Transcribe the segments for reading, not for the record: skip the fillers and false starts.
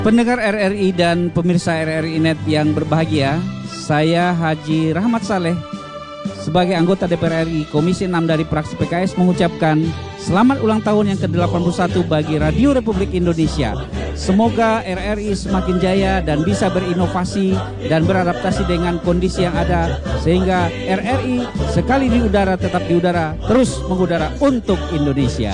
Pendengar RRI dan pemirsa RRI Net yang berbahagia, saya Haji Rahmat Saleh sebagai anggota DPR RI Komisi 6 dari fraksi PKS mengucapkan selamat ulang tahun yang ke-81 bagi Radio Republik Indonesia. Semoga RRI semakin jaya dan bisa berinovasi dan beradaptasi dengan kondisi yang ada, sehingga RRI sekali di udara tetap di udara, terus mengudara untuk Indonesia.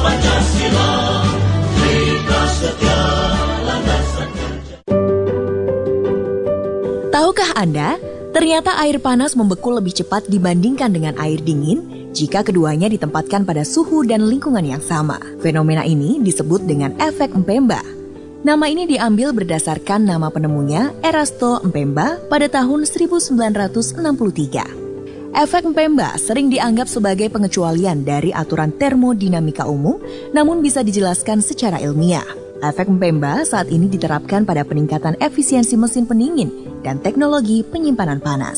Tahukah Anda, ternyata air panas membeku lebih cepat dibandingkan dengan air dingin jika keduanya ditempatkan pada suhu dan lingkungan yang sama. Fenomena ini disebut dengan efek Mpemba. Nama ini diambil berdasarkan nama penemunya, Erasto Mpemba, pada tahun 1963. Efek Mpemba sering dianggap sebagai pengecualian dari aturan termodinamika umum, namun bisa dijelaskan secara ilmiah. Efek Mpemba saat ini diterapkan pada peningkatan efisiensi mesin pendingin dan teknologi penyimpanan panas.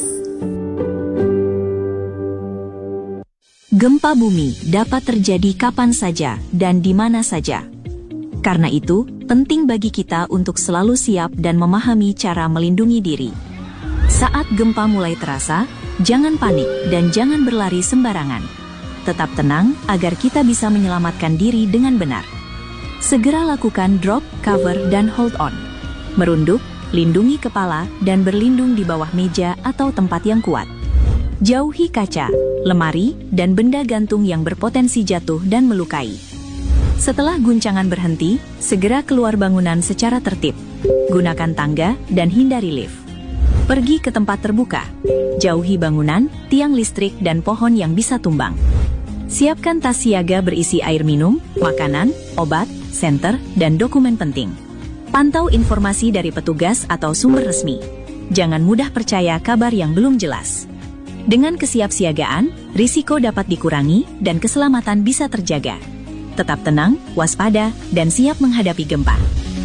Gempa bumi dapat terjadi kapan saja dan di mana saja. Karena itu, penting bagi kita untuk selalu siap dan memahami cara melindungi diri. Saat gempa mulai terasa, jangan panik dan jangan berlari sembarangan. Tetap tenang agar kita bisa menyelamatkan diri dengan benar. Segera lakukan drop, cover, dan hold on. Merunduk, lindungi kepala, dan berlindung di bawah meja atau tempat yang kuat. Jauhi kaca, lemari, dan benda gantung yang berpotensi jatuh dan melukai. Setelah guncangan berhenti, segera keluar bangunan secara tertib. Gunakan tangga dan hindari lift. Pergi ke tempat terbuka. Jauhi bangunan, tiang listrik, dan pohon yang bisa tumbang. Siapkan tas siaga berisi air minum, makanan, obat, senter, dan dokumen penting. Pantau informasi dari petugas atau sumber resmi. Jangan mudah percaya kabar yang belum jelas. Dengan kesiapsiagaan, risiko dapat dikurangi dan keselamatan bisa terjaga. Tetap tenang, waspada, dan siap menghadapi gempa.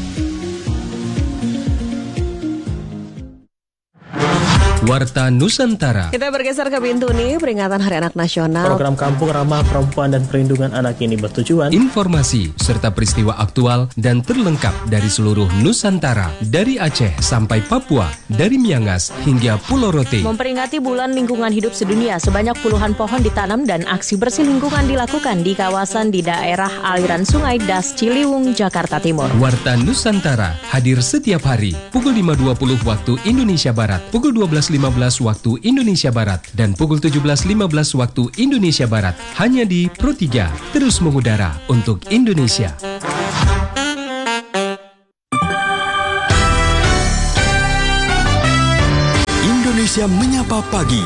Warta Nusantara. Kita bergeser ke pintu nih, peringatan Hari Anak Nasional. Program Kampung Ramah Perempuan dan Perlindungan Anak ini bertujuan Informasi serta peristiwa aktual dan terlengkap dari seluruh Nusantara, dari Aceh sampai Papua, dari Miangas hingga Pulau Rote. Memperingati Bulan Lingkungan Hidup Sedunia, sebanyak puluhan pohon ditanam dan aksi bersih lingkungan dilakukan di kawasan di daerah aliran Sungai Das Ciliwung, Jakarta Timur. Warta Nusantara hadir setiap hari pukul 5.20 waktu Indonesia Barat, pukul 12.15 waktu Indonesia Barat, dan pukul 17.15 waktu Indonesia Barat, hanya di Pro 3, terus mengudara untuk Indonesia. Indonesia Menyapa Pagi.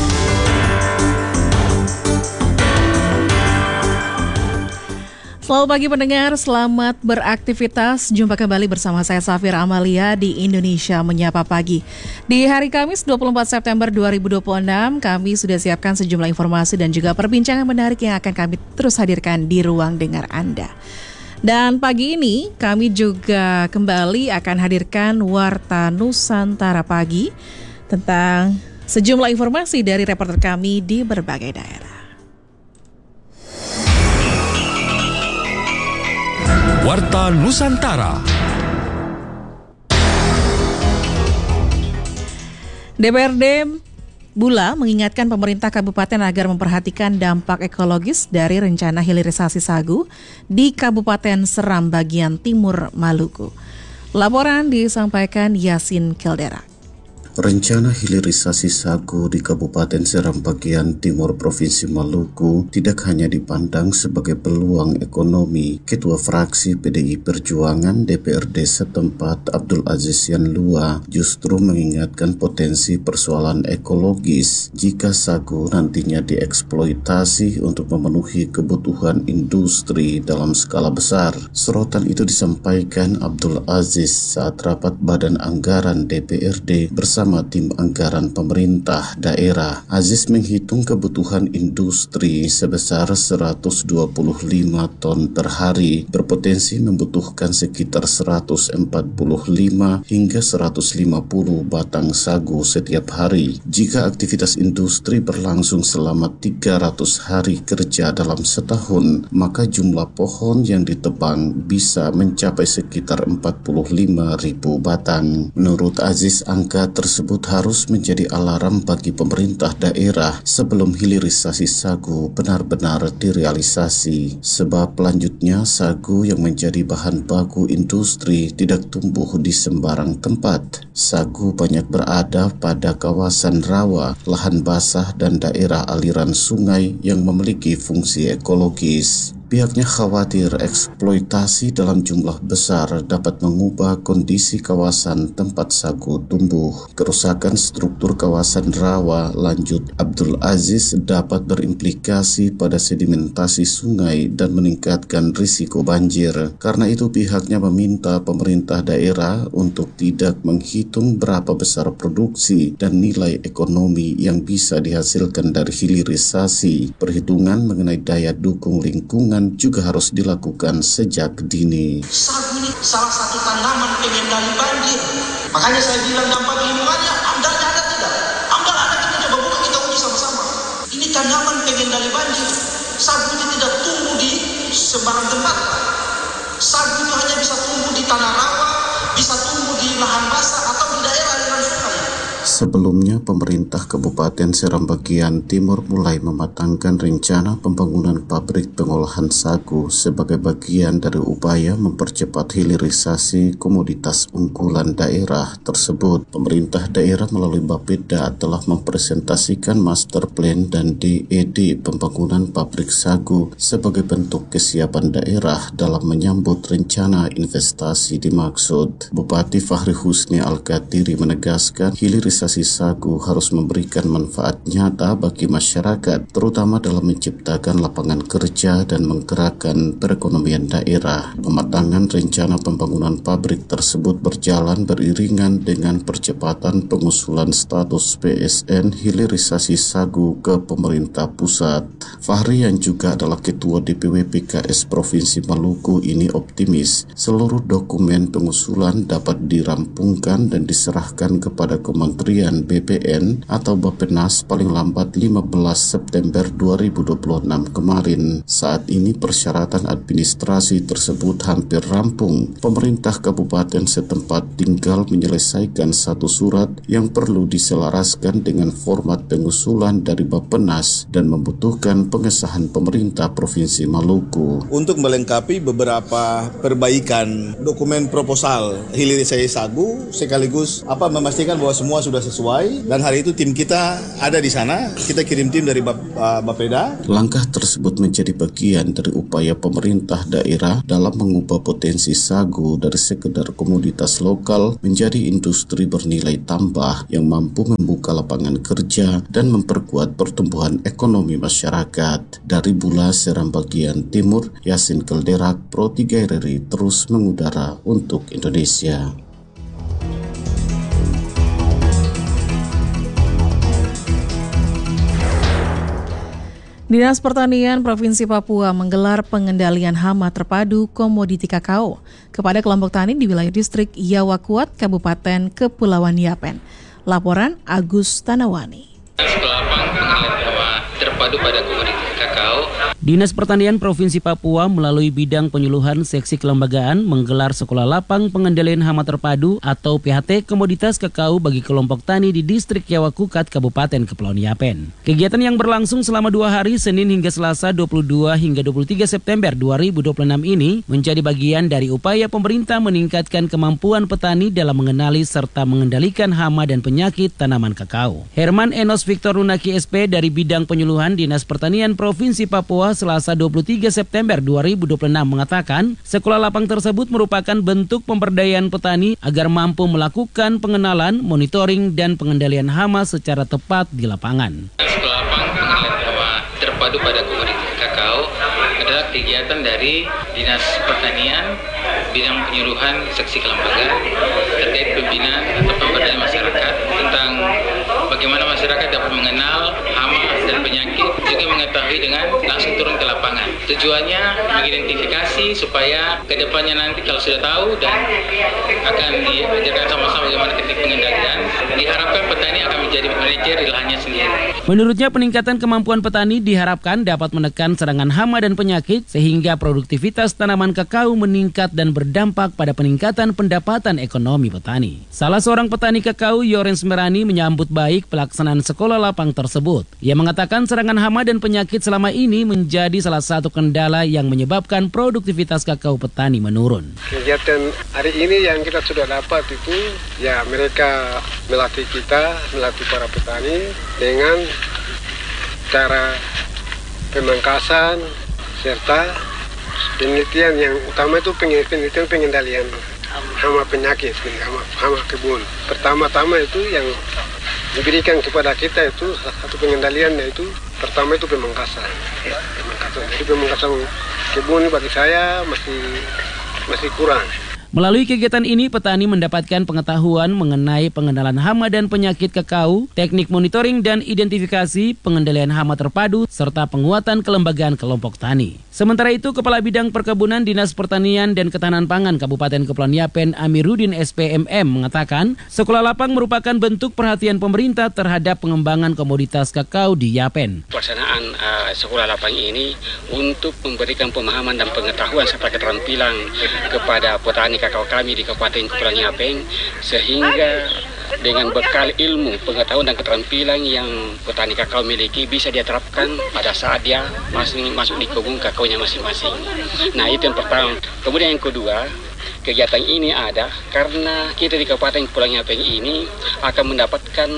Selamat pagi pendengar, selamat beraktivitas. Jumpa kembali bersama saya Safira Amalia di Indonesia Menyapa Pagi. Di hari Kamis 24 September 2026, kami sudah siapkan sejumlah informasi dan juga perbincangan menarik yang akan kami terus hadirkan di ruang dengar Anda. Dan pagi ini kami juga kembali akan hadirkan Warta Nusantara Pagi tentang sejumlah informasi dari reporter kami di berbagai daerah. Warta Nusantara. DPRD Bula mengingatkan pemerintah kabupaten agar memperhatikan dampak ekologis dari rencana hilirisasi sagu di Kabupaten Seram bagian timur Maluku. Laporan disampaikan Yasin Keldera. Rencana hilirisasi sagu di Kabupaten Seram bagian timur Provinsi Maluku tidak hanya dipandang sebagai peluang ekonomi. Ketua fraksi PDI Perjuangan DPRD setempat Abdul Aziz Yanlua justru mengingatkan potensi persoalan ekologis jika sagu nantinya dieksploitasi untuk memenuhi kebutuhan industri dalam skala besar. Sorotan itu disampaikan Abdul Aziz saat rapat Badan Anggaran DPRD bersama bersama tim anggaran pemerintah daerah. Aziz menghitung kebutuhan industri sebesar 125 ton per hari, berpotensi membutuhkan sekitar 145 hingga 150 batang sagu setiap hari. Jika aktivitas industri berlangsung selama 300 hari kerja dalam setahun, maka jumlah pohon yang ditebang bisa mencapai sekitar 45.000 batang. Menurut Aziz, angka tersebut harus menjadi alarm bagi pemerintah daerah sebelum hilirisasi sagu benar-benar direalisasi. Sebab selanjutnya sagu yang menjadi bahan baku industri tidak tumbuh di sembarang tempat. Sagu banyak berada pada kawasan rawa, lahan basah dan daerah aliran sungai yang memiliki fungsi ekologis. Pihaknya khawatir eksploitasi dalam jumlah besar dapat mengubah kondisi kawasan tempat sagu tumbuh. Kerusakan struktur kawasan rawa, lanjut Abdul Aziz, dapat berimplikasi pada sedimentasi sungai dan meningkatkan risiko banjir. Karena itu pihaknya meminta pemerintah daerah untuk tidak menghitung berapa besar produksi dan nilai ekonomi yang bisa dihasilkan dari hilirisasi. Perhitungan mengenai daya dukung lingkungan juga harus dilakukan sejak dini. Sagu ini salah satu tanaman pengendali banjir. Makanya saya bilang dampak lingkungannya, AMDAL-nya ada tidak? AMDAL ada, kita coba buka, kita uji sama-sama. Ini tanaman pengendali banjir. Sagu ini tidak tumbuh di sembarang tempat. Sagu itu hanya bisa tumbuh di tanah rawa, bisa tumbuh di lahan basah atau di daerah aliran sungai. Sebelumnya, pemerintah Kabupaten Seram bagian Timur mulai mematangkan rencana pembangunan pabrik pengolahan sagu sebagai bagian dari upaya mempercepat hilirisasi komoditas unggulan daerah tersebut. Pemerintah daerah melalui Bapeda telah mempresentasikan master plan dan DED pembangunan pabrik sagu sebagai bentuk kesiapan daerah dalam menyambut rencana investasi dimaksud. Bupati Fahri Husni Al-Katiri menegaskan hilirisasi sagu harus memberikan manfaat nyata bagi masyarakat, terutama dalam menciptakan lapangan kerja dan menggerakkan perekonomian daerah. Pematangan rencana pembangunan pabrik tersebut berjalan beriringan dengan percepatan pengusulan status PSN hilirisasi sagu ke pemerintah pusat. Fahri yang juga adalah Ketua DPW PKS Provinsi Maluku ini optimis seluruh dokumen pengusulan dapat dirampungkan dan diserahkan kepada Kementerian BPN atau Bappenas paling lambat 15 September 2026 kemarin. Saat ini persyaratan administrasi tersebut hampir rampung. Pemerintah kabupaten setempat tinggal menyelesaikan satu surat yang perlu diselaraskan dengan format pengusulan dari Bappenas dan membutuhkan pengesahan pemerintah Provinsi Maluku. Untuk melengkapi beberapa perbaikan dokumen proposal hilirisasi sagu sekaligus memastikan bahwa semua sudah sesuai, dan hari itu tim kita ada di sana. Kita kirim tim dari Bapeda. Langkah tersebut menjadi bagian dari upaya pemerintah daerah dalam mengubah potensi sagu dari sekedar komoditas lokal menjadi industri bernilai tambah yang mampu membuka lapangan kerja dan memperkuat pertumbuhan ekonomi masyarakat. Dari Bula, Seram bagian Timur, Yasin Kelderak, Pro 3 RRI terus mengudara untuk Indonesia. Dinas Pertanian Provinsi Papua menggelar pengendalian hama terpadu komoditi kakao kepada kelompok tani di wilayah distrik Yawakuat, Kabupaten Kepulauan Yapen. Laporan Agus Tanawani. Terpadu pada komoditi kakao. Dinas Pertanian Provinsi Papua melalui bidang penyuluhan seksi kelembagaan menggelar sekolah lapang pengendalian hama terpadu atau PHT komoditas kakao bagi kelompok tani di distrik Yawakukat, Kabupaten Kepulauan Yapen. Kegiatan yang berlangsung selama 2 hari, Senin hingga Selasa 22 hingga 23 September 2026 ini menjadi bagian dari upaya pemerintah meningkatkan kemampuan petani dalam mengenali serta mengendalikan hama dan penyakit tanaman kakao. Herman Enos Victor Runaki SP dari bidang penyuluhan Dinas Pertanian Provinsi Papua Selasa 23 September 2026 mengatakan sekolah lapang tersebut merupakan bentuk pemberdayaan petani agar mampu melakukan pengenalan, monitoring, dan pengendalian hama secara tepat di lapangan. Sekolah lapang pengendalian hama terpadu pada komoditi kakao adalah kegiatan dari Dinas Pertanian bidang penyuluhan seksi kelembagaan terkait pembinaan atau pemberdayaan masyarakat tentang mengetahui dengan langsung turun ke lapangan. Tujuannya mengidentifikasi supaya kedepannya nanti kalau sudah tahu dan akan diajarkan sama-sama bagaimana teknik pengendalian, diharapkan petani akan menjadi manajer di lahannya sendiri. Menurutnya peningkatan kemampuan petani diharapkan dapat menekan serangan hama dan penyakit sehingga produktivitas tanaman kakao meningkat dan berdampak pada peningkatan pendapatan ekonomi petani. Salah seorang petani kakao, Yorens Merani, menyambut baik pelaksanaan sekolah lapang tersebut. Ia mengatakan serangan hama dan penyakit selama ini menjadi salah satu kendala yang menyebabkan produktivitas kakao petani menurun. Kegiatan hari ini yang kita sudah dapat itu, ya mereka melatih para petani dengan cara pemangkasan serta penelitian yang utama itu penelitian pengendalian hama penyakit, hama kebun. Pertama-tama itu yang diberikan kepada kita itu satu pengendaliannya itu pertama itu pemangkasan. Jadi pemangkasan kebun bagi saya masih kurang. Melalui kegiatan ini, petani mendapatkan pengetahuan mengenai pengenalan hama dan penyakit kakao, teknik monitoring dan identifikasi, pengendalian hama terpadu, serta penguatan kelembagaan kelompok tani. Sementara itu, Kepala Bidang Perkebunan Dinas Pertanian dan Ketahanan Pangan Kabupaten Kepulauan Yapen, Amiruddin SPMM, mengatakan sekolah lapang merupakan bentuk perhatian pemerintah terhadap pengembangan komoditas kakao di Yapen. Pelaksanaan sekolah lapang ini untuk memberikan pemahaman dan pengetahuan serta keterampilan kepada petani kakao kami di Kabupaten Kepulauan Yapen, sehingga dengan bekal ilmu, pengetahuan dan keterampilan yang petani kakao miliki bisa dia terapkan pada saat dia masuk di kebun kakaonya masing-masing. Nah, itu yang pertama. Kemudian yang kedua, kegiatan ini ada karena kita di Kabupaten Kepulauan Yapen ini akan mendapatkan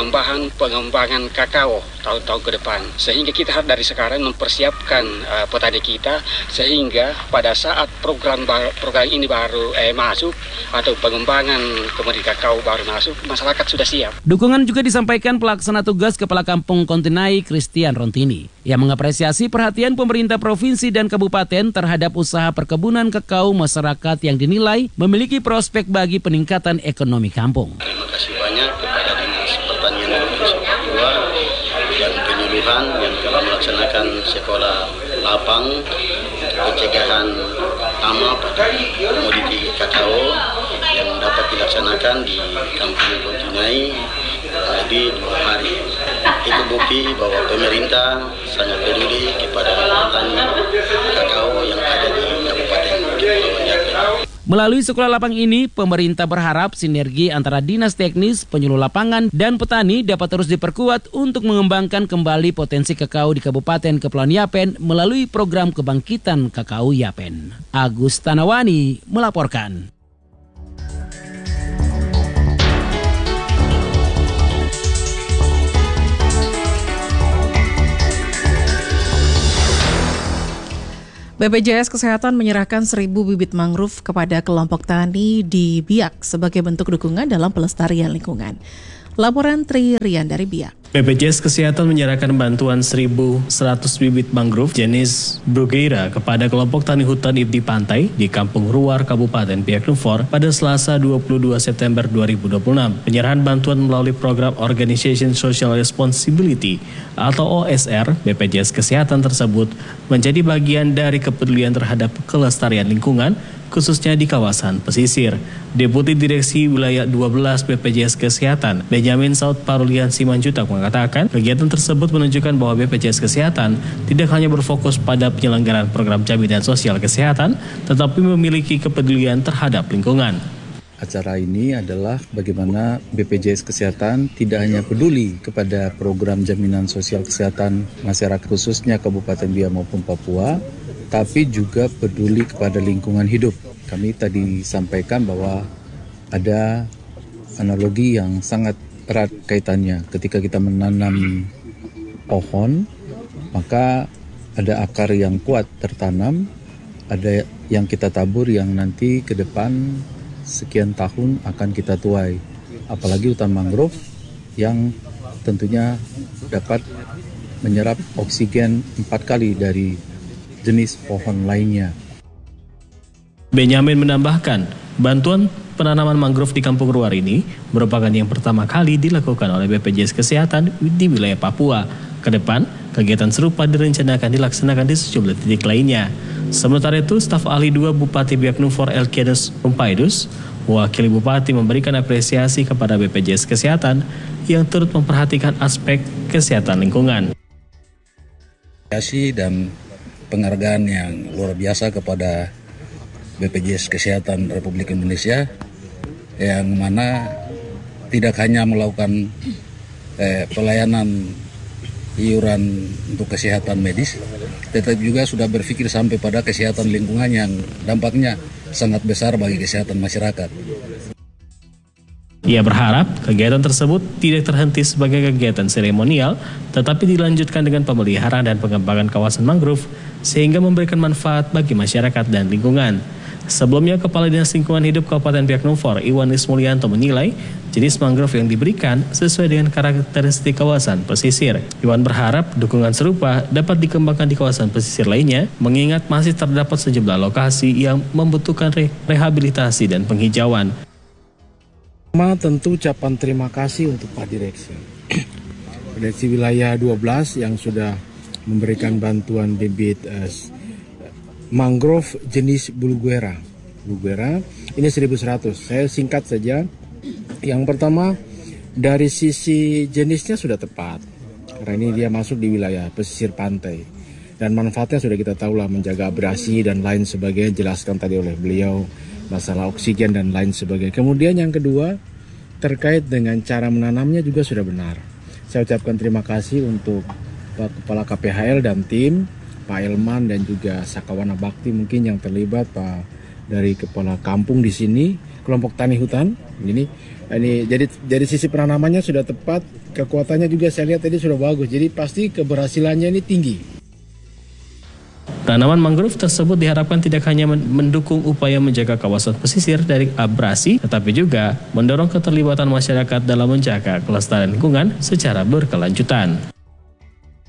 pengembangan kakao tahun-tahun ke depan. Sehingga kita harus dari sekarang mempersiapkan petani kita sehingga pada saat program ini baru masuk atau pengembangan komoditas kakao baru masuk, masyarakat sudah siap. Dukungan juga disampaikan pelaksana tugas Kepala Kampung Kontinai Christian Rontini yang mengapresiasi perhatian pemerintah provinsi dan kabupaten terhadap usaha perkebunan kakao masyarakat yang dinilai memiliki prospek bagi peningkatan ekonomi kampung. Terima kasih banyak kepada Dinas Pertanian Provinsi Papua dan penyuluhan yang telah melaksanakan sekolah lapang pencegahan hama pada komoditi kakao yang dapat dilaksanakan di Kampung Kontinai di 2 hari. Itu bukti bahwa pemerintah sangat peduli kepada petani kakao yang ada di Kabupaten Kepulauan Yapen. Melalui sekolah lapang ini, pemerintah berharap sinergi antara dinas teknis, penyuluh lapangan, dan petani dapat terus diperkuat untuk mengembangkan kembali potensi kakao di Kabupaten Kepulauan Yapen melalui program kebangkitan kakao Yapen. Agus Tanawani melaporkan. BPJS Kesehatan menyerahkan 1.000 bibit mangrove kepada kelompok tani di Biak sebagai bentuk dukungan dalam pelestarian lingkungan. Laporan Tri Rian dari Biak. BPJS Kesehatan menyerahkan bantuan 1.100 bibit mangrove jenis Bruguiera kepada kelompok tani hutan di pantai di Kampung Ruar, Kabupaten Biak Numfor pada Selasa 22 September 2026. Penyerahan bantuan melalui program Organization Social Responsibility atau OSR BPJS Kesehatan tersebut menjadi bagian dari kepedulian terhadap kelestarian lingkungan, khususnya di kawasan pesisir. Deputi Direksi Wilayah 12 BPJS Kesehatan, Benjamin Saud Parulian Simanjutak mengatakan, kegiatan tersebut menunjukkan bahwa BPJS Kesehatan tidak hanya berfokus pada penyelenggaraan program jaminan sosial kesehatan, tetapi memiliki kepedulian terhadap lingkungan. Acara ini adalah bagaimana BPJS Kesehatan tidak hanya peduli kepada program jaminan sosial kesehatan masyarakat khususnya Kabupaten Biak maupun Papua, tapi juga peduli kepada lingkungan hidup. Kami tadi sampaikan bahwa ada analogi yang sangat erat kaitannya. Ketika kita menanam pohon, maka ada akar yang kuat tertanam, ada yang kita tabur yang nanti ke depan sekian tahun akan kita tuai. Apalagi hutan mangrove yang tentunya dapat menyerap oksigen 4 kali dari jenis pohon lainnya. Benjamin menambahkan, bantuan penanaman mangrove di Kampung Ruar ini merupakan yang pertama kali dilakukan oleh BPJS Kesehatan di wilayah Papua. Ke depan, kegiatan serupa direncanakan dilaksanakan di sejumlah titik lainnya. Sementara itu, staf ahli 2 Bupati Biak Numfor Elkianus Rumpaidus mewakili Bupati memberikan apresiasi kepada BPJS Kesehatan yang turut memperhatikan aspek kesehatan lingkungan. Apresiasi dan penghargaan yang luar biasa kepada BPJS Kesehatan Republik Indonesia yang mana tidak hanya melakukan pelayanan iuran untuk kesehatan medis, tetapi juga sudah berpikir sampai pada kesehatan lingkungan yang dampaknya sangat besar bagi kesehatan masyarakat. Ia berharap kegiatan tersebut tidak terhenti sebagai kegiatan seremonial, tetapi dilanjutkan dengan pemeliharaan dan pengembangan kawasan mangrove sehingga memberikan manfaat bagi masyarakat dan lingkungan. Sebelumnya, Kepala Dinas Lingkungan Hidup Kabupaten Biak Numfor, Iwan Ismulyanto menilai jenis mangrove yang diberikan sesuai dengan karakteristik kawasan pesisir. Iwan berharap dukungan serupa dapat dikembangkan di kawasan pesisir lainnya, mengingat masih terdapat sejumlah lokasi yang membutuhkan rehabilitasi dan penghijauan. Tentu ucapan terima kasih untuk Pak Direksi. Direksi Wilayah 12 yang sudah memberikan bantuan bibit mangrove jenis Bulguera. Ini 1100. Saya singkat saja. Yang pertama, dari sisi jenisnya sudah tepat. Karena ini dia masuk di wilayah pesisir pantai. Dan manfaatnya sudah kita tahu lah, menjaga abrasi dan lain sebagainya, jelaskan tadi oleh beliau, masalah oksigen dan lain sebagainya. Kemudian yang kedua, terkait dengan cara menanamnya juga sudah benar. Saya ucapkan terima kasih untuk Pak Kepala KPHL dan tim, Pak Elman dan juga Sakawana Bakti mungkin yang terlibat, Pak dari Kepala Kampung di sini, kelompok tani hutan. Ini jadi dari sisi penanamannya sudah tepat, kekuatannya juga saya lihat tadi sudah bagus. Jadi pasti keberhasilannya ini tinggi. Tanaman mangrove tersebut diharapkan tidak hanya mendukung upaya menjaga kawasan pesisir dari abrasi, tetapi juga mendorong keterlibatan masyarakat dalam menjaga kelestarian lingkungan secara berkelanjutan.